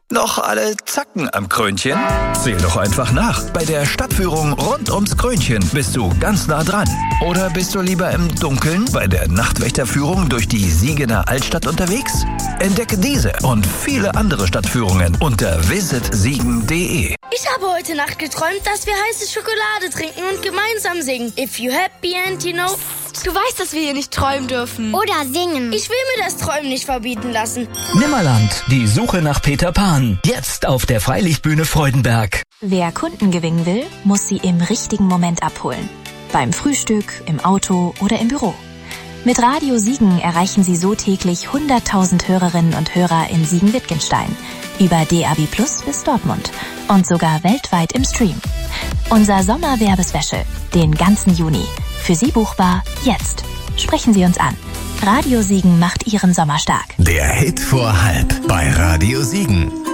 Noch alle Zacken am Krönchen? Zähl doch einfach nach. Bei der Stadtführung rund ums Krönchen bist du ganz nah dran. Oder bist du lieber im Dunkeln bei der Nachtwächterführung durch die Siegener Altstadt unterwegs? Entdecke diese und viele andere Stadtführungen unter visitsiegen.de. Ich habe heute Nacht geträumt, dass wir heiße Schokolade trinken und gemeinsam singen. If you happy and you know... Du weißt, dass wir hier nicht träumen dürfen. Oder singen. Ich will mir das Träumen nicht verbieten lassen. Nimmerland, die Suche nach Peter Pan. Jetzt auf der Freilichtbühne Freudenberg. Wer Kunden gewinnen will, muss sie im richtigen Moment abholen. Beim Frühstück, im Auto oder im Büro. Mit Radio Siegen erreichen Sie so täglich 100.000 Hörerinnen und Hörer in Siegen-Wittgenstein. Über DAB+ bis Dortmund. Und sogar weltweit im Stream. Unser Sommerwerbespecial, den ganzen Juni. Für Sie buchbar jetzt. Sprechen Sie uns an. Radio Siegen macht Ihren Sommer stark. Der Hit vor halb bei Radio Siegen.